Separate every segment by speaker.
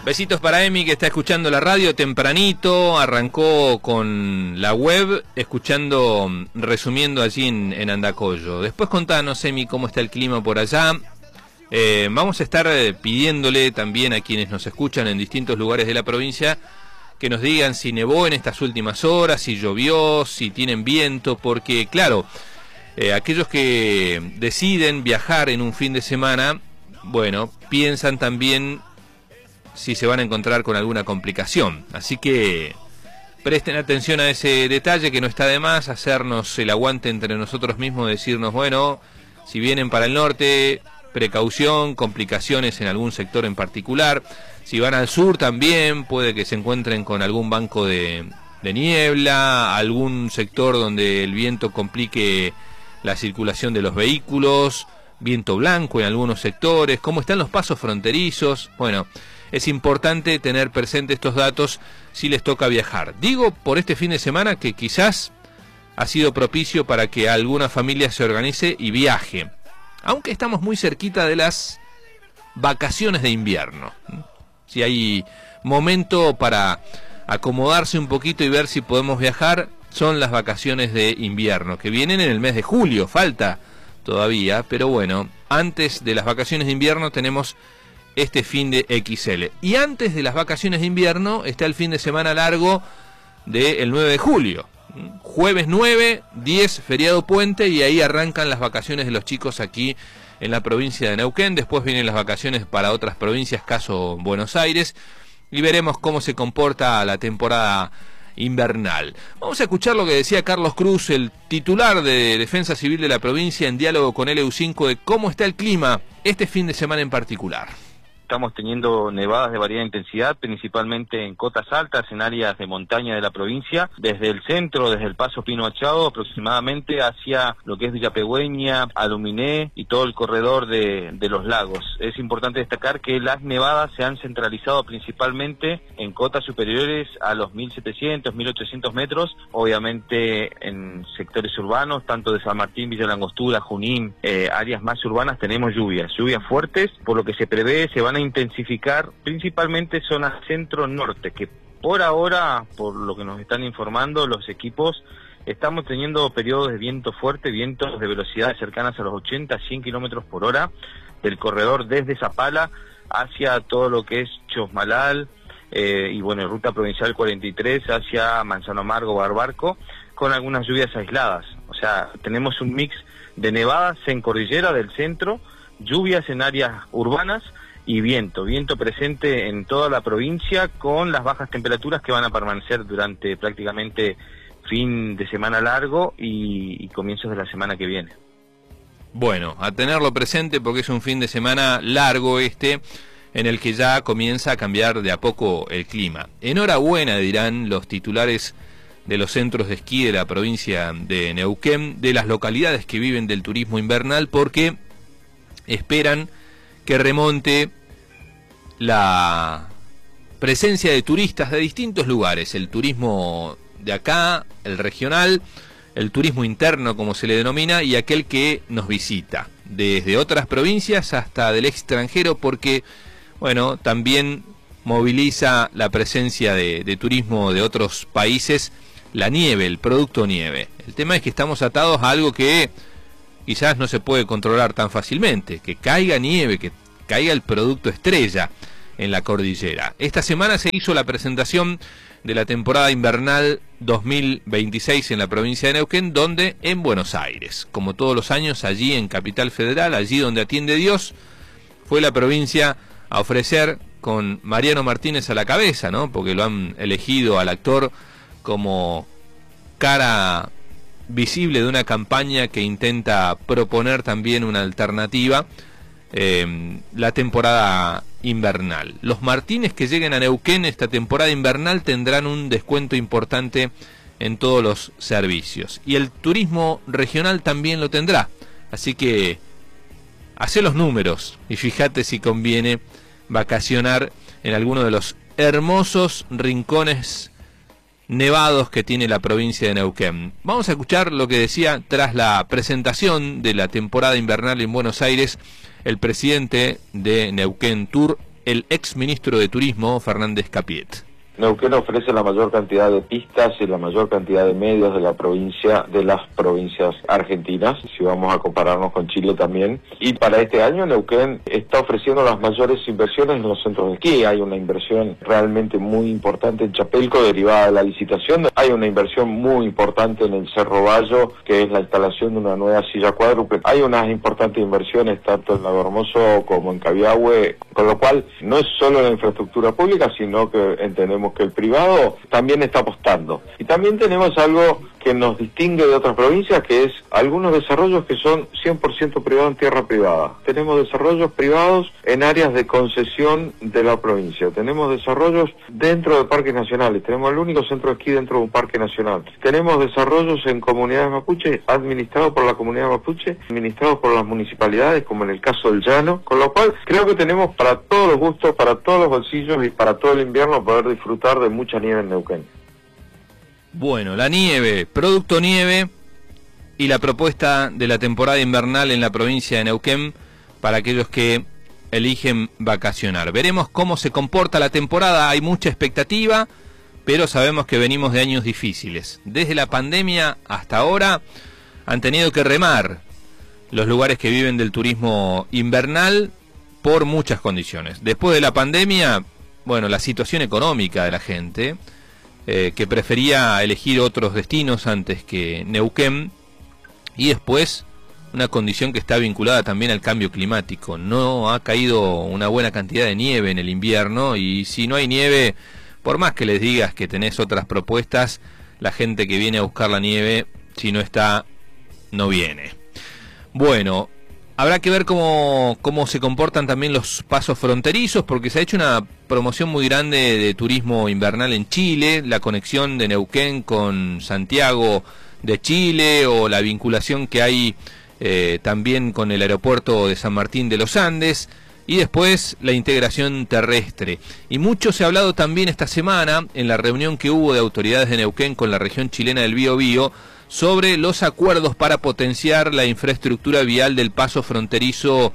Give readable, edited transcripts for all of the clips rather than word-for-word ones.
Speaker 1: Besitos para Emi, que está escuchando la radio tempranito, arrancó con la web, escuchando, resumiendo allí en Andacollo. Después contanos, Emi, cómo está el clima por allá. Vamos a estar pidiéndole también a quienes nos escuchan en distintos lugares de la provincia que nos digan si nevó en estas últimas horas, si llovió, si tienen viento, porque claro, aquellos que deciden viajar en un fin de semana, bueno, piensan también si se van a encontrar con alguna complicación. Así que presten atención a ese detalle, que no está de más hacernos el aguante entre nosotros mismos, decirnos, bueno, si vienen para el norte, precaución, complicaciones en algún sector en particular. Si van al sur también, puede que se encuentren con algún banco de niebla, algún sector donde el viento complique la circulación de los vehículos, viento blanco en algunos sectores, cómo están los pasos fronterizos. Bueno, es importante tener presente estos datos si les toca viajar. Digo, por este fin de semana que quizás ha sido propicio para que alguna familia se organice y viaje, aunque estamos muy cerquita de las vacaciones de invierno. Si hay momento para acomodarse un poquito y ver si podemos viajar, son las vacaciones de invierno, que vienen en el mes de julio, falta todavía, pero bueno, antes de las vacaciones de invierno tenemos este fin de XL. Y antes de las vacaciones de invierno está el fin de semana largo del 9 de julio. Jueves 9, 10, feriado puente, y ahí arrancan las vacaciones de los chicos aquí en la provincia de Neuquén. Después vienen las vacaciones para otras provincias, caso Buenos Aires, y veremos cómo se comporta la temporada invernal. Vamos a escuchar lo que decía Carlos Cruz, el titular de Defensa Civil de la provincia, en diálogo con LU5, de cómo está el clima este fin de semana en particular.
Speaker 2: Estamos teniendo nevadas de variada intensidad, principalmente en cotas altas, en áreas de montaña de la provincia, desde el centro, desde el Paso Pino Achado, aproximadamente hacia lo que es Villapegüeña, Aluminé y todo el corredor de los lagos. Es importante destacar que las nevadas se han centralizado principalmente en cotas superiores a los 1.700, 1.800 metros, obviamente en sectores urbanos, tanto de San Martín, Villa Langostura, Junín, áreas más urbanas, tenemos lluvias fuertes, por lo que se prevé se van a intensificar principalmente zonas centro-norte, que por ahora, por lo que nos están informando los equipos, estamos teniendo periodos de viento fuerte, vientos de velocidades cercanas a los 80 a 100 kilómetros por hora, del corredor desde Zapala hacia todo lo que es Chosmalal, y bueno, ruta provincial 43 hacia Manzano Amargo, Barbarco, con algunas lluvias aisladas. O sea, tenemos un mix de nevadas en cordillera del centro, lluvias en áreas urbanas, y viento presente en toda la provincia, con las bajas temperaturas que van a permanecer durante prácticamente fin de semana largo y comienzos de la semana que viene.
Speaker 1: Bueno, a tenerlo presente porque es un fin de semana largo en el que ya comienza a cambiar de a poco el clima. Enhorabuena, dirán los titulares de los centros de esquí de la provincia de Neuquén, de las localidades que viven del turismo invernal, porque esperan que remonte la presencia de turistas de distintos lugares, el turismo de acá, el regional, el turismo interno como se le denomina, y aquel que nos visita desde otras provincias hasta del extranjero, porque bueno, también moviliza la presencia de turismo de otros países, la nieve, el producto nieve. El tema es que estamos atados a algo que quizás no se puede controlar tan fácilmente, que caiga nieve, que caiga el producto estrella en la cordillera. Esta semana se hizo la presentación de la temporada invernal 2026 en la provincia de Neuquén, donde en Buenos Aires, como todos los años, allí en Capital Federal, allí donde atiende Dios, fue la provincia a ofrecer, con Mariano Martínez a la cabeza, ¿no? Porque lo han elegido al actor como cara visible de una campaña que intenta proponer también una alternativa, la temporada invernal. Los Martínez que lleguen a Neuquén esta temporada invernal tendrán un descuento importante en todos los servicios, y el turismo regional también lo tendrá, así que hacé los números y fíjate si conviene vacacionar en alguno de los hermosos rincones nevados que tiene la provincia de Neuquén. Vamos a escuchar lo que decía tras la presentación de la temporada invernal en Buenos Aires el presidente de Neuquén Tour, el ex ministro de Turismo, Fernández Capiet.
Speaker 3: Neuquén ofrece la mayor cantidad de pistas y la mayor cantidad de medios de la provincia, de las provincias argentinas, si vamos a compararnos con Chile también. Y para este año Neuquén está ofreciendo las mayores inversiones en los centros de esquí. Hay una inversión realmente muy importante en Chapelco derivada de la licitación. Hay una inversión muy importante en el Cerro Bayo, que es la instalación de una nueva silla cuádruple. Hay unas importantes inversiones tanto en Lago Hermoso como en Cabiahue, con lo cual no es solo la infraestructura pública, sino que entendemos que el privado también está apostando. Y también tenemos algo que nos distingue de otras provincias, que es algunos desarrollos que son 100% privados en tierra privada. Tenemos desarrollos privados en áreas de concesión de la provincia. Tenemos desarrollos dentro de parques nacionales. Tenemos el único centro de esquí dentro de un parque nacional. Tenemos desarrollos en comunidades mapuche, administrados por la comunidad mapuche, administrados por las municipalidades, como en el caso del Llano. Con lo cual, creo que tenemos para todos los gustos, para todos los bolsillos y para todo el invierno poder disfrutar de mucha nieve en Neuquén.
Speaker 1: Bueno, la nieve, producto nieve y la propuesta de la temporada invernal en la provincia de Neuquén para aquellos que eligen vacacionar. Veremos cómo se comporta la temporada, hay mucha expectativa, pero sabemos que venimos de años difíciles. Desde la pandemia hasta ahora han tenido que remar los lugares que viven del turismo invernal por muchas condiciones. Después de la pandemia, bueno, la situación económica de la gente, que prefería elegir otros destinos antes que Neuquén, y después una condición que está vinculada también al cambio climático. No ha caído una buena cantidad de nieve en el invierno, y si no hay nieve, por más que les digas que tenés otras propuestas, la gente que viene a buscar la nieve, si no está, no viene. Bueno, habrá que ver cómo se comportan también los pasos fronterizos, porque se ha hecho una promoción muy grande de turismo invernal en Chile, la conexión de Neuquén con Santiago de Chile, o la vinculación que hay también con el aeropuerto de San Martín de los Andes, y después la integración terrestre. Y mucho se ha hablado también esta semana, en la reunión que hubo de autoridades de Neuquén con la región chilena del Biobío, sobre los acuerdos para potenciar la infraestructura vial del paso fronterizo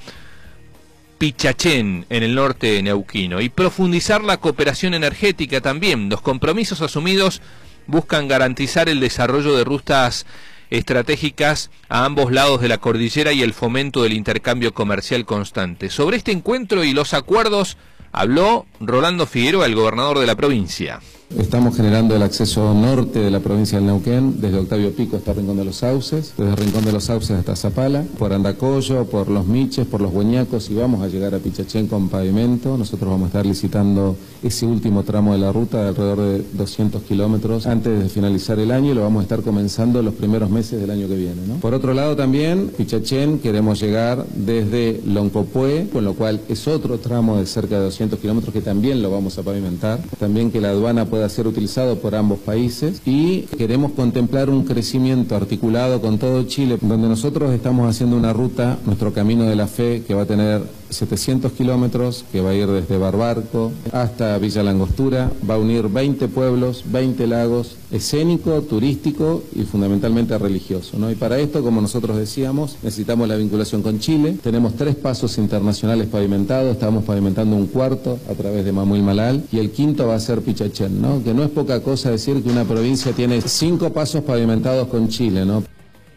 Speaker 1: Pichachén en el norte neuquino y profundizar la cooperación energética también. Los compromisos asumidos buscan garantizar el desarrollo de rutas estratégicas a ambos lados de la cordillera y el fomento del intercambio comercial constante. Sobre este encuentro y los acuerdos habló Rolando Figueroa, el gobernador de la provincia.
Speaker 4: Estamos generando el acceso norte de la provincia del Neuquén, desde Octavio Pico hasta Rincón de los Sauces, desde Rincón de los Sauces hasta Zapala, por Andacollo, por Los Miches, por Los Hueñacos, y vamos a llegar a Pichachén con pavimento. Nosotros vamos a estar licitando ese último tramo de la ruta de alrededor de 200 kilómetros antes de finalizar el año, y lo vamos a estar comenzando los primeros meses del año que viene, ¿no? Por otro lado también, Pichachén queremos llegar desde Loncopué, con lo cual es otro tramo de cerca de 200 kilómetros que también lo vamos a pavimentar, también que la aduana pueda ser utilizado por ambos países, y queremos contemplar un crecimiento articulado con todo Chile, donde nosotros estamos haciendo una ruta, nuestro Camino de la Fe, que va a tener 700 kilómetros, que va a ir desde Barbarco hasta Villa Langostura, va a unir 20 pueblos, 20 lagos, escénico, turístico y fundamentalmente religioso, ¿no? Y para esto, como nosotros decíamos, necesitamos la vinculación con Chile. Tenemos 3 pasos internacionales pavimentados, estamos pavimentando un cuarto a través de Mamuil Malal, y el quinto va a ser Pichachén, ¿no? Que no es poca cosa decir que una provincia tiene 5 pasos pavimentados con Chile, ¿no?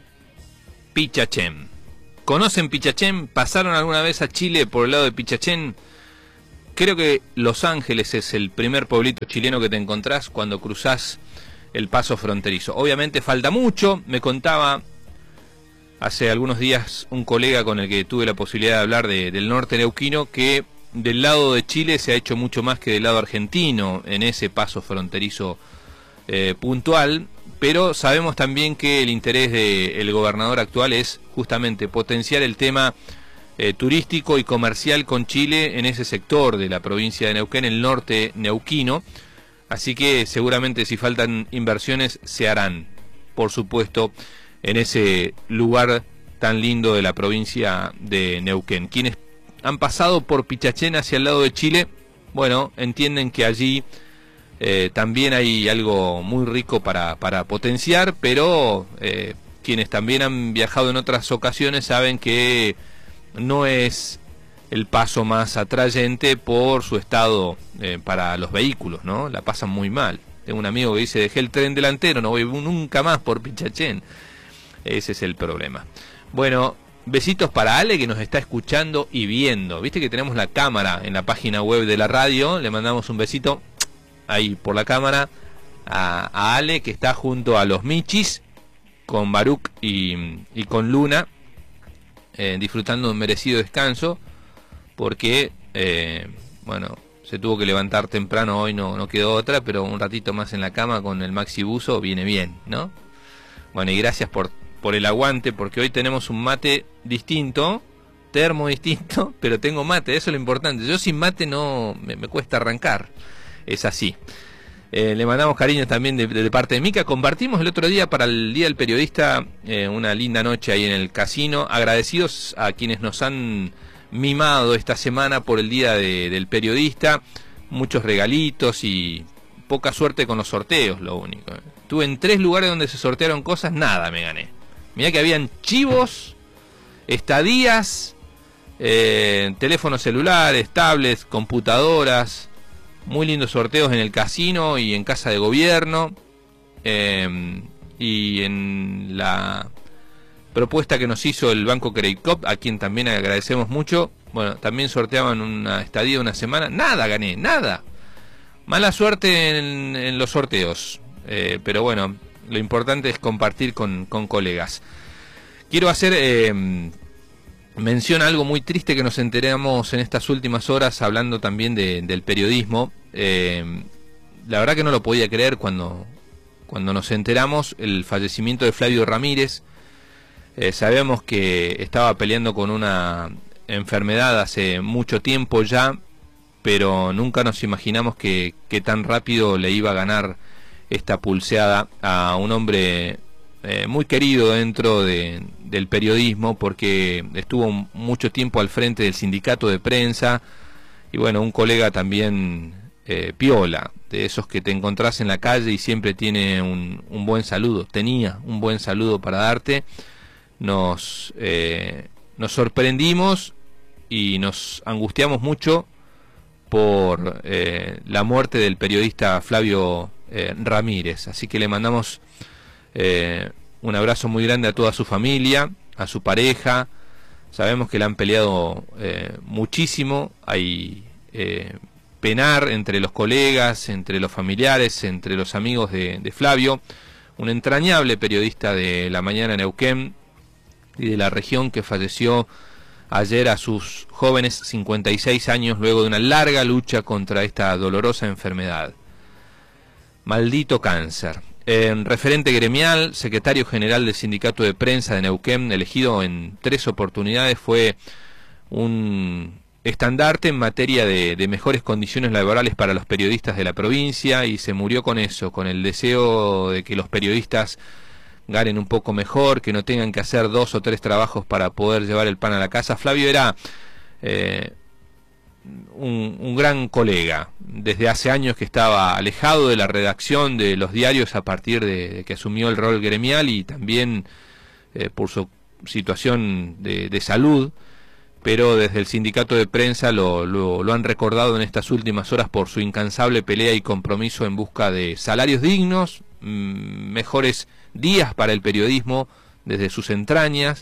Speaker 1: Pichachén. ¿Conocen Pichachén? ¿Pasaron alguna vez a Chile por el lado de Pichachén? Creo que Los Ángeles es el primer pueblito chileno que te encontrás cuando cruzás el paso fronterizo. Obviamente falta mucho. Me contaba hace algunos días un colega con el que tuve la posibilidad de hablar del norte neuquino, que del lado de Chile se ha hecho mucho más que del lado argentino en ese paso fronterizo puntual. Pero sabemos también que el interés del gobernador actual es justamente potenciar el tema turístico y comercial con Chile en ese sector de la provincia de Neuquén, el norte neuquino. Así que seguramente, si faltan inversiones, se harán, por supuesto, en ese lugar tan lindo de la provincia de Neuquén. Quienes han pasado por Pichachén hacia el lado de Chile, bueno, entienden que allí también hay algo muy rico para potenciar, pero quienes también han viajado en otras ocasiones saben que no es el paso más atrayente por su estado para los vehículos, ¿no? La pasan muy mal. Tengo un amigo que dice, dejé el tren delantero, no voy nunca más por Pichachén. Ese es el problema. Bueno, besitos para Ale, que nos está escuchando y viendo. Viste que tenemos la cámara en la página web de la radio. Le mandamos un besito ahí por la cámara a Ale, que está junto a los Michis, con Baruch y con Luna, disfrutando de un merecido descanso, porque, bueno, se tuvo que levantar temprano hoy, no quedó otra, pero un ratito más en la cama con el maxi buzo viene bien, ¿no? Bueno, y gracias por el aguante, porque hoy tenemos un mate distinto, termo distinto, pero tengo mate, eso es lo importante. Yo sin mate no me cuesta arrancar, es así. Le mandamos cariño también de parte de Mica. Compartimos el otro día para el Día del Periodista una linda noche ahí en el casino, agradecidos a quienes nos han mimado esta semana por el Día del Periodista, muchos regalitos y poca suerte con los sorteos, lo único. Estuve en 3 lugares donde se sortearon cosas, nada me gané. Mirá que habían chivos, estadías, teléfonos celulares, tablets, computadoras, muy lindos sorteos en el casino y en Casa de Gobierno, y en la propuesta que nos hizo el Banco Credit Cop, a quien también agradecemos mucho. Bueno, también sorteaban una estadía de una semana. Nada gané, nada. Mala suerte en los sorteos. Pero bueno, lo importante es compartir con colegas. Quiero hacer mención a algo muy triste que nos enteramos en estas últimas horas, hablando también del periodismo. La verdad que no lo podía creer cuando nos enteramos el fallecimiento de Flavio Ramírez. Sabemos que estaba peleando con una enfermedad hace mucho tiempo ya, pero nunca nos imaginamos que tan rápido le iba a ganar esta pulseada a un hombre muy querido dentro del periodismo, porque estuvo mucho tiempo al frente del sindicato de prensa, y bueno, un colega también piola, de esos que te encontrás en la calle y siempre tiene un buen saludo, tenía un buen saludo para darte. Nos sorprendimos y nos angustiamos mucho por la muerte del periodista Flavio Ramírez, así que le mandamos un abrazo muy grande a toda su familia, a su pareja. Sabemos que le han peleado muchísimo, hay penar entre los colegas, entre los familiares, entre los amigos de Flavio, un entrañable periodista de La Mañana en Neuquén y de la región, que falleció ayer a sus jóvenes 56 años luego de una larga lucha contra esta dolorosa enfermedad. Maldito cáncer. Referente gremial, secretario general del Sindicato de Prensa de Neuquén, elegido en 3 oportunidades, fue un estandarte en materia de mejores condiciones laborales para los periodistas de la provincia, y se murió con eso, con el deseo de que los periodistas ganen un poco mejor, que no tengan que hacer 2 o 3 trabajos para poder llevar el pan a la casa. Flavio era un gran colega, desde hace años que estaba alejado de la redacción de los diarios a partir de que asumió el rol gremial, y también por su situación de salud, pero desde el sindicato de prensa lo han recordado en estas últimas horas por su incansable pelea y compromiso en busca de salarios dignos, mejores días para el periodismo desde sus entrañas.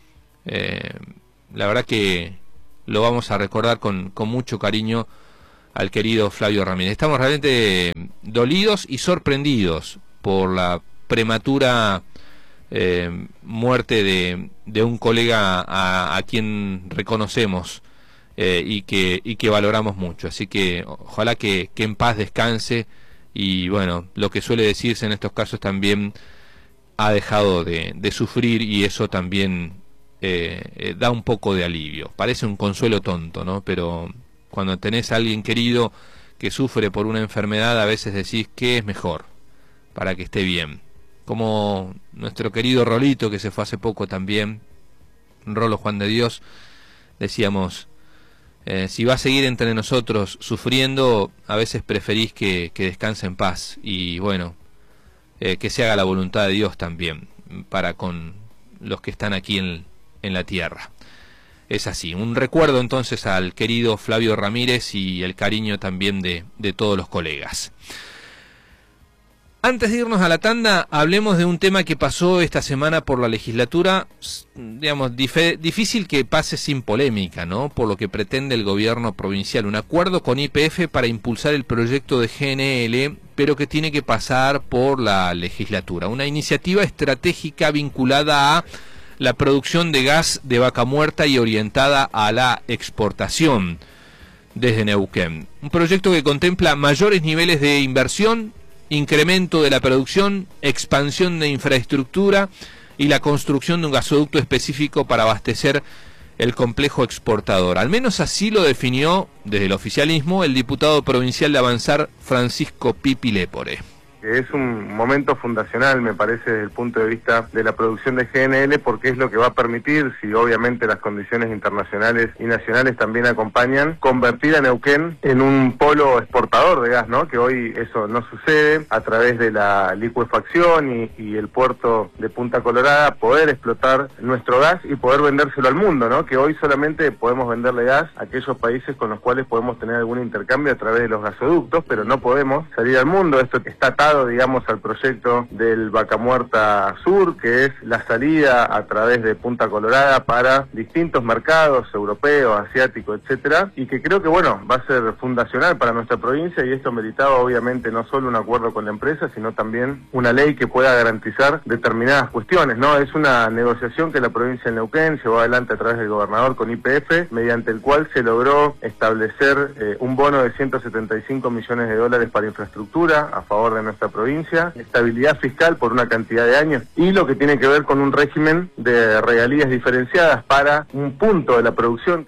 Speaker 1: La verdad que lo vamos a recordar con mucho cariño al querido Flavio Ramírez. Estamos realmente dolidos y sorprendidos por la prematura muerte de un colega a quien reconocemos y que valoramos mucho. Así que ojalá que en paz descanse, y bueno, lo que suele decirse en estos casos, también ha dejado de sufrir, y eso también da un poco de alivio. Parece un consuelo tonto, ¿no? Pero cuando tenés a alguien querido que sufre por una enfermedad, a veces decís qué es mejor para que esté bien. Como nuestro querido Rolito, que se fue hace poco también, Rolo Juan de Dios, decíamos, si va a seguir entre nosotros sufriendo, a veces preferís que descanse en paz, y bueno, que se haga la voluntad de Dios también para con los que están aquí en la tierra. es así. Un recuerdo entonces al querido Flavio Ramírez y el cariño también de todos los colegas. Antes de irnos a la tanda, hablemos de un tema que pasó esta semana por la legislatura, digamos, difícil que pase sin polémica, ¿no? Por lo que pretende el gobierno provincial, un acuerdo con YPF para impulsar el proyecto de GNL, pero que tiene que pasar por la legislatura. Una iniciativa estratégica vinculada a la producción de gas de vaca muerta y orientada a la exportación desde Neuquén. Un proyecto que contempla mayores niveles de inversión, incremento de la producción, expansión de infraestructura y la construcción de un gasoducto específico para abastecer el complejo exportador. Al menos así lo definió desde el oficialismo el diputado provincial de Avanzar, Francisco Pipi Lépore.
Speaker 5: Es un momento fundacional, me parece, desde el punto de vista de la producción de GNL, porque es lo que va a permitir, si obviamente las condiciones internacionales y nacionales también acompañan, convertir a Neuquén en un polo exportador de gas, ¿no? Que hoy eso no sucede, a través de la licuefacción y el puerto de Punta Colorada, poder explotar nuestro gas y poder vendérselo al mundo, ¿no? Que hoy solamente podemos venderle gas a aquellos países con los cuales podemos tener algún intercambio a través de los gasoductos, pero no podemos salir al mundo. Esto está atado, digamos, al proyecto del Vaca Muerta Sur, que es la salida a través de Punta Colorada para distintos mercados europeos, asiáticos, etcétera, y que creo que, bueno, va a ser fundacional para nuestra provincia, y esto meritaba obviamente no solo un acuerdo con la empresa, sino también una ley que pueda garantizar determinadas cuestiones, ¿no? Es una negociación que la provincia de Neuquén llevó adelante a través del gobernador con YPF, mediante el cual se logró establecer un bono de 175 millones de dólares para infraestructura a favor de nuestra provincia, estabilidad fiscal por una cantidad de años y lo que tiene que ver con un régimen de regalías diferenciadas para un punto de la producción.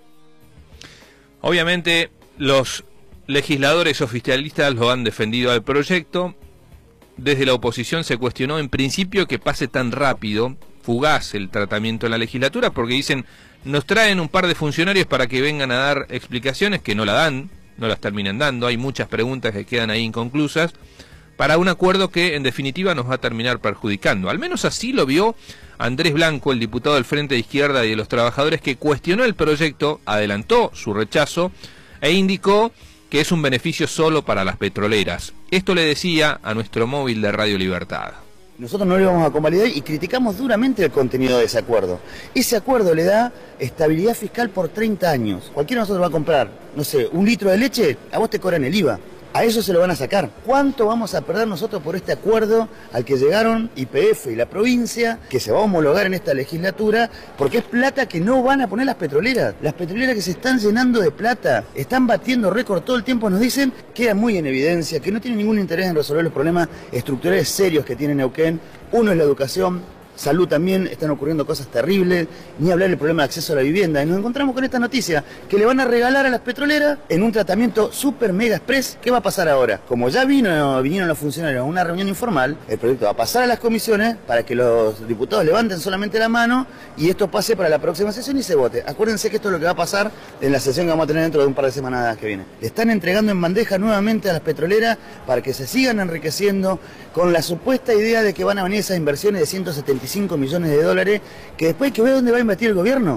Speaker 1: Obviamente los legisladores oficialistas lo han defendido al proyecto. Desde la oposición se cuestionó en principio que pase tan rápido, fugaz el tratamiento en la legislatura, porque dicen, nos traen un par de funcionarios para que vengan a dar explicaciones, que no la dan, no las terminan dando, hay muchas preguntas que quedan ahí inconclusas, para un acuerdo que en definitiva nos va a terminar perjudicando. Al menos así lo vio Andrés Blanco, el diputado del Frente de Izquierda y de los Trabajadores, que cuestionó el proyecto, adelantó su rechazo e indicó que es un beneficio solo para las petroleras. Esto le decía a nuestro móvil de Radio Libertad.
Speaker 6: Nosotros no lo íbamos a convalidar y criticamos duramente el contenido de ese acuerdo. Ese acuerdo le da estabilidad fiscal por 30 años. Cualquiera de nosotros va a comprar, no sé, un litro de leche, a vos te cobran el IVA. A eso se lo van a sacar. ¿Cuánto vamos a perder nosotros por este acuerdo al que llegaron YPF y la provincia, que se va a homologar en esta legislatura, porque es plata que no van a poner las petroleras? Las petroleras que se están llenando de plata, están batiendo récord todo el tiempo, nos dicen, queda muy en evidencia, que no tienen ningún interés en resolver los problemas estructurales serios que tiene Neuquén. Uno es la educación, salud también, están ocurriendo cosas terribles, ni hablar del problema de acceso a la vivienda. Y nos encontramos con esta noticia, que le van a regalar a las petroleras en un tratamiento super mega express. ¿Qué va a pasar ahora? Como ya vinieron los funcionarios a una reunión informal, el proyecto va a pasar a las comisiones para que los diputados levanten solamente la mano y esto pase para la próxima sesión y se vote. Acuérdense que esto es lo que va a pasar en la sesión que vamos a tener dentro de un par de semanas que viene. Le están entregando en bandeja nuevamente a las petroleras para que se sigan enriqueciendo con la supuesta idea de que van a venir esas inversiones de 175 millones de dólares, que después hay que ver dónde va a invertir el gobierno.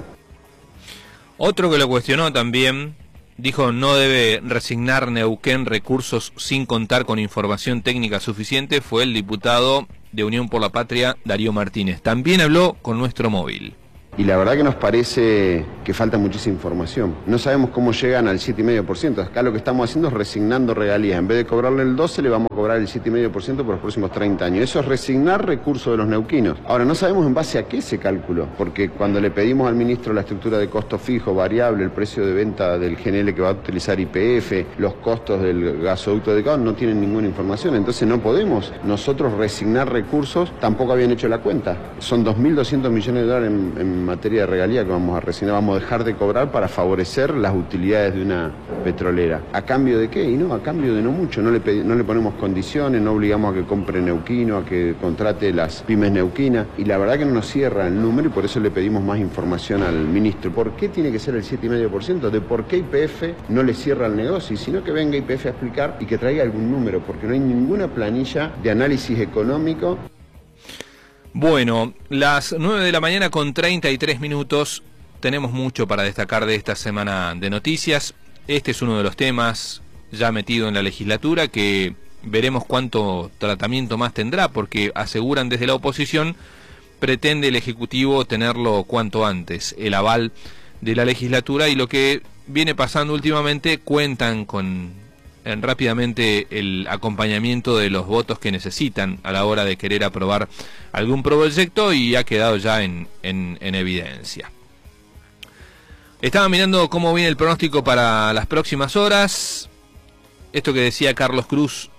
Speaker 1: Otro que lo cuestionó también, dijo no debe resignar Neuquén recursos sin contar con información técnica suficiente, fue el diputado de Unión por la Patria, Darío Martínez. También habló con nuestro móvil.
Speaker 7: Y la verdad que nos parece que falta muchísima información. No sabemos cómo llegan al 7,5%. Acá lo que estamos haciendo es resignando regalías. En vez de cobrarle el 12, le vamos a cobrar el 7,5% por los próximos 30 años. Eso es resignar recursos de los neuquinos. Ahora, no sabemos en base a qué se calculó, porque cuando le pedimos al ministro la estructura de costo fijo, variable, el precio de venta del GNL que va a utilizar YPF, los costos del gasoducto de gas, no tienen ninguna información. Entonces no podemos nosotros resignar recursos, tampoco habían hecho la cuenta. Son 2.200 millones de dólares en materia de regalía que vamos a resignar, vamos a dejar de cobrar para favorecer las utilidades de una petrolera. ¿A cambio de qué? Y no, a cambio de no mucho, no le ponemos condiciones, no obligamos a que compre neuquino, a que contrate las pymes neuquinas, y la verdad que no nos cierra el número y por eso le pedimos más información al ministro. ¿Por qué tiene que ser el 7,5%? ¿De por qué YPF no le cierra el negocio? Y sino que venga YPF a explicar y que traiga algún número, porque no hay ninguna planilla de análisis económico.
Speaker 1: Bueno, las 9 de la mañana con 33 minutos. tenemos mucho para destacar de esta semana de noticias. Este es uno de los temas ya metido en la legislatura que veremos cuánto tratamiento más tendrá, porque aseguran desde la oposición pretende el Ejecutivo tenerlo cuanto antes, el aval de la legislatura, y lo que viene pasando últimamente cuentan con rápidamente el acompañamiento de los votos que necesitan a la hora de querer aprobar algún proyecto, y ha quedado ya en evidencia. Estaba mirando cómo viene el pronóstico para las próximas horas. Esto que decía Carlos Cruz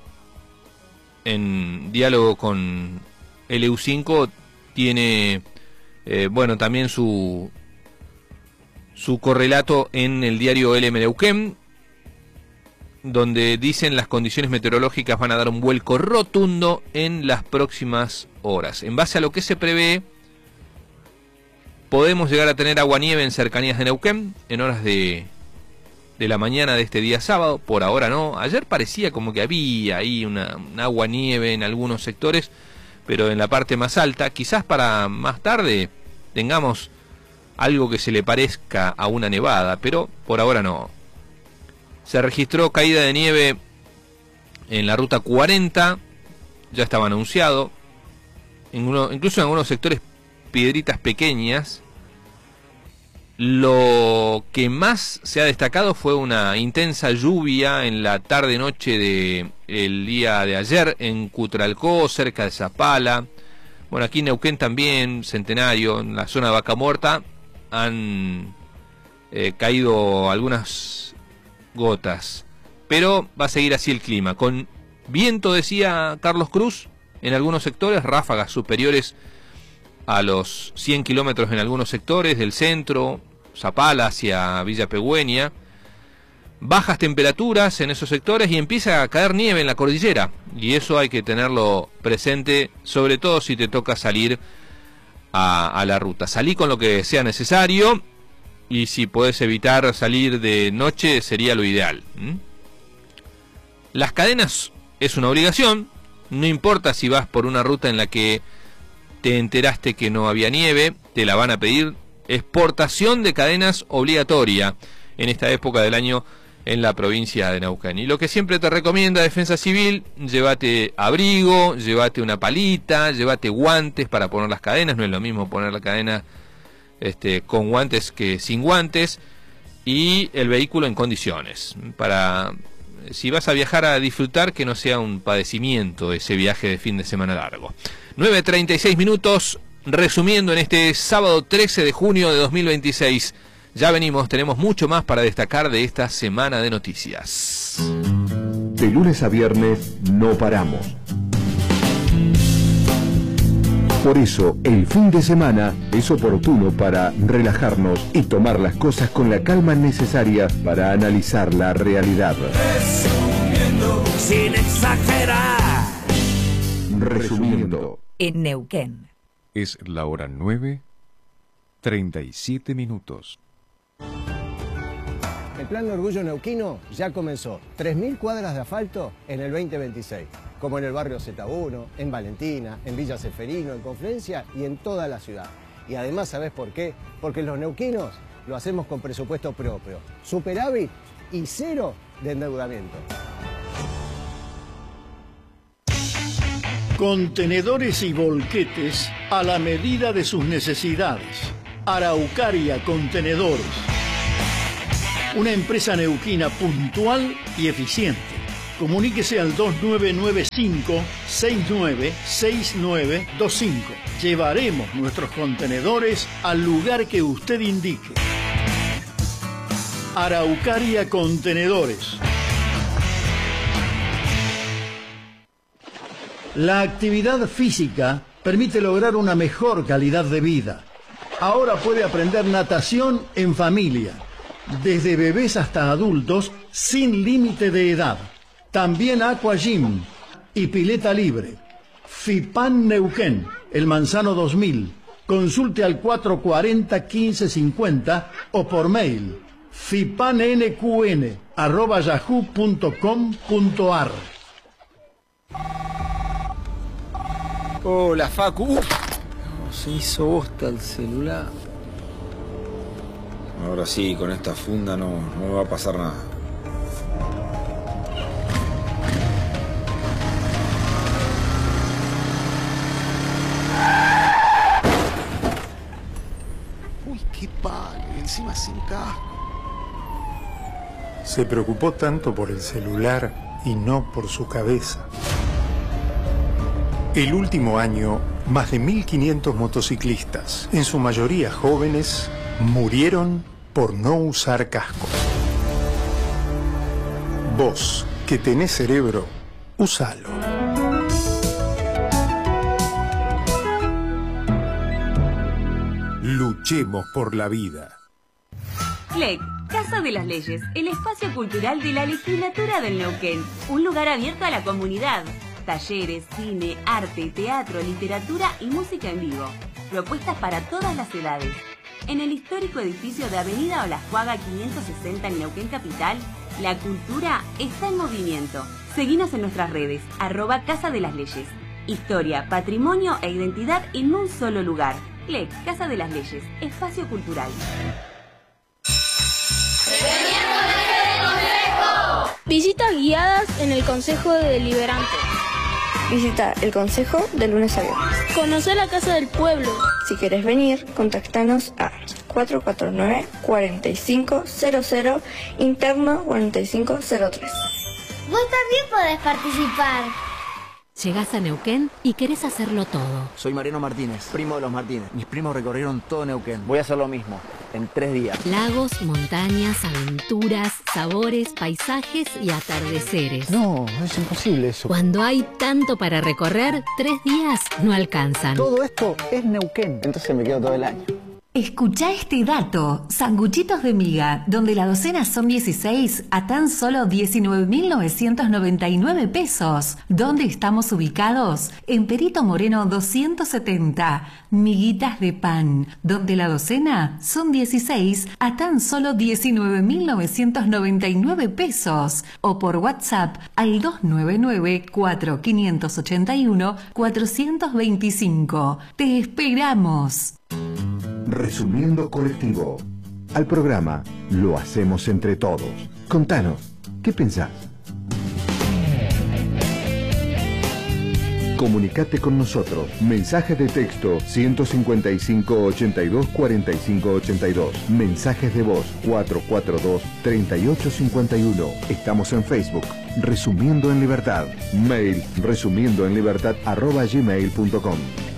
Speaker 1: en diálogo con LU5 tiene también su correlato en el diario LM Neuquén, donde dicen las condiciones meteorológicas van a dar un vuelco rotundo en las próximas horas. En base a lo que se prevé, podemos llegar a tener aguanieve en cercanías de Neuquén en horas de la mañana de este día sábado. Por ahora no. Ayer parecía como que había ahí una aguanieve en algunos sectores, pero en la parte más alta. Quizás para más tarde tengamos algo que se le parezca a una nevada, pero por ahora no. Se registró caída de nieve en la ruta 40, ya estaba anunciado, incluso en algunos sectores piedritas pequeñas. Lo que más se ha destacado fue una intensa lluvia en la tarde-noche del día de ayer en Cutralcó, cerca de Zapala. Bueno, aquí en Neuquén también, Centenario, en la zona de Vaca Muerta, han caído algunas gotas. Pero va a seguir así el clima, con viento, decía Carlos Cruz, en algunos sectores, ráfagas superiores a los 100 kilómetros en algunos sectores del centro, Zapala hacia Villa Pegüeña, bajas temperaturas en esos sectores y empieza a caer nieve en la cordillera, y eso hay que tenerlo presente, sobre todo si te toca salir a la ruta. Salí con lo que sea necesario, y si podés evitar salir de noche sería lo ideal. Las cadenas es una obligación, no importa si vas por una ruta en la que te enteraste que no había nieve, te la van a pedir. Exportación de cadenas obligatoria en esta época del año en la provincia de Neuquén. Y lo que siempre te recomienda Defensa Civil: llévate abrigo, llévate una palita, llévate guantes para poner las cadenas. No es lo mismo poner la cadena con guantes que sin guantes, y el vehículo en condiciones, para si vas a viajar a disfrutar, que no sea un padecimiento ese viaje de fin de semana largo. 9:36 minutos, resumiendo en este sábado 13 de junio de 2026. Ya venimos, tenemos mucho más para destacar de esta semana de noticias.
Speaker 8: De lunes a viernes no paramos. Por eso, el fin de semana es oportuno para relajarnos y tomar las cosas con la calma necesaria para analizar la realidad.
Speaker 9: Resumiendo, sin exagerar.
Speaker 8: Resumiendo.
Speaker 10: En Neuquén.
Speaker 11: Es la hora 9:37 minutos.
Speaker 12: El Plan Orgullo Neuquino ya comenzó. 3.000 cuadras de asfalto en el 2026. Como en el barrio Z1, en Valentina, en Villa Ceferino, en Confluencia y en toda la ciudad. Y además, ¿sabés por qué? Porque los neuquinos lo hacemos con presupuesto propio, superávit y cero de endeudamiento.
Speaker 13: Contenedores y volquetes a la medida de sus necesidades. Araucaria Contenedores. Una empresa neuquina puntual y eficiente. Comuníquese al 2995-696925. Llevaremos nuestros contenedores al lugar que usted indique. Araucaria Contenedores. La actividad física permite lograr una mejor calidad de vida. Ahora puede aprender natación en familia, desde bebés hasta adultos, sin límite de edad. También Aqua Gym y pileta libre. FIPAN Neuquén, El Manzano 2000. Consulte al 440-1550 o por mail fipannqn@yahoo.com.ar.
Speaker 14: Hola, Facu. Se hizo bosta el celular.
Speaker 10: Ahora sí, con esta funda no me va a pasar nada.
Speaker 14: Uy, qué palo, encima sin casco.
Speaker 15: Se preocupó tanto por el celular y no por su cabeza. El último año, más de 1.500 motociclistas, en su mayoría jóvenes, murieron por no usar casco. Vos, que tenés cerebro, úsalo. Luchemos por la vida.
Speaker 16: CLEC, Casa de las Leyes, el espacio cultural de la legislatura del Neuquén. Un lugar abierto a la comunidad. Talleres, cine, arte, teatro, literatura y música en vivo. Propuestas para todas las edades. En el histórico edificio de Avenida Olascuaga 560 en Neuquén Capital, la cultura está en movimiento. Seguinos en nuestras redes, @Casa de las Leyes. Historia, patrimonio e identidad en un solo lugar. CLEC, Casa de las Leyes, espacio cultural.
Speaker 17: Visitas guiadas en el Consejo Deliberante.
Speaker 18: Visita el Consejo de lunes a viernes.
Speaker 17: Conocer la Casa del Pueblo.
Speaker 18: Si querés venir, contactanos a 449-4500, interno 4503.
Speaker 19: Vos también podés participar.
Speaker 20: Llegás a Neuquén y querés hacerlo todo.
Speaker 21: Soy Mariano Martínez, primo de los Martínez. Mis primos recorrieron todo Neuquén. Voy a hacer lo mismo, en 3 días.
Speaker 20: Lagos, montañas, aventuras, sabores, paisajes y atardeceres.
Speaker 21: No, es imposible eso.
Speaker 20: Cuando hay tanto para recorrer, 3 días no alcanzan.
Speaker 21: Todo esto es Neuquén. Entonces me quedo todo el año.
Speaker 22: Escuchá este dato. Sanguchitos de miga, donde la docena son 16 a tan solo 19.999 pesos. ¿Dónde estamos ubicados? En Perito Moreno 270. Miguitas de pan, donde la docena son 16 a tan solo 19.999 pesos. O por WhatsApp al 299-4581-425. Te esperamos.
Speaker 8: Resumiendo Colectivo. Al programa lo hacemos entre todos. Contanos, ¿qué pensás? Comunicate con nosotros. Mensajes de texto 155 82 45 82. Mensajes de voz 442 38 51. Estamos en Facebook. Resumiendo en Libertad. Mail resumiendoenlibertad@gmail.com.